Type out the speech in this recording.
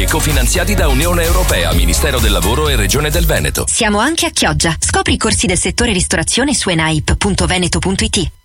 cofinanziati da Unione Europea, Ministero del Lavoro e Regione del Veneto. Siamo anche a Chioggia. Scopri i corsi del settore ristorazione su enaip.veneto.it.